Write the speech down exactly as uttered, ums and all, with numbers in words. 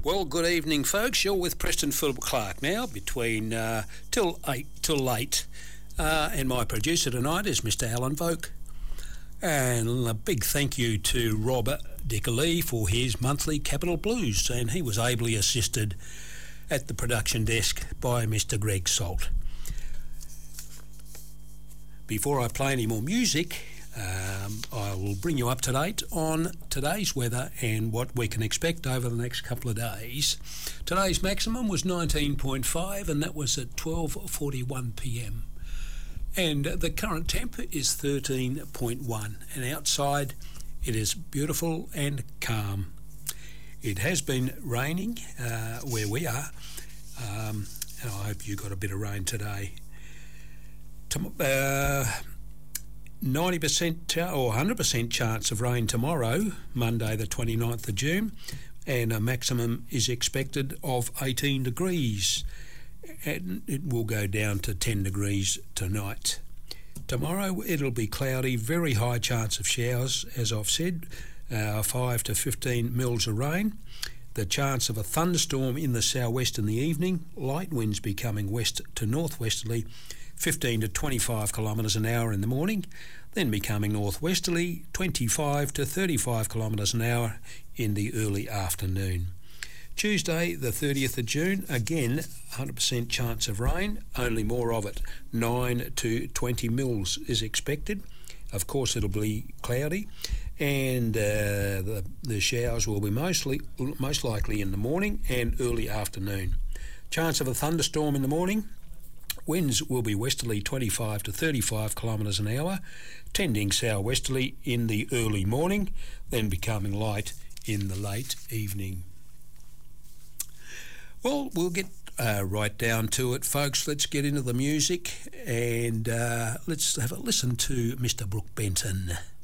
Well, good evening, folks. You're with Preston Philip Clark now, between uh, till eight till late. Uh, and my producer tonight is Mister Alan Voke. And a big thank you to Robert Dickerlee for his monthly Capital Blues, and he was ably assisted at the production desk by Mister Greg Salt. Before I play any more music, um, I will bring you up to date on today's weather and what we can expect over the next couple of days. Today's maximum was nineteen point five, and that was at twelve forty-one p m. And the current temp is thirteen point one, and outside it is beautiful and calm. It has been raining uh, where we are, um, and I hope you got a bit of rain today. Tom- uh, ninety percent or one hundred percent chance of rain tomorrow, Monday the twenty-ninth of June, and a maximum is expected of eighteen degrees. And it will go down to ten degrees tonight. Tomorrow it'll be cloudy, very high chance of showers, as I've said, uh, five to fifteen mils of rain. The chance of a thunderstorm in the southwest in the evening, light winds becoming west to northwesterly, fifteen to twenty-five kilometres an hour in the morning, then becoming northwesterly, twenty-five to thirty-five kilometres an hour in the early afternoon. Tuesday, the thirtieth of June, again, one hundred percent chance of rain, only more of it. nine to twenty mils is expected. Of course, it'll be cloudy, and uh, the, the showers will be mostly most likely in the morning and early afternoon. Chance of a thunderstorm in the morning. Winds will be westerly twenty-five to thirty-five kilometres an hour, tending southwesterly in the early morning, then becoming light in the late evening. Well, we'll get uh, right down to it, folks. Let's get into the music, and uh, let's have a listen to Mister Brook Benton.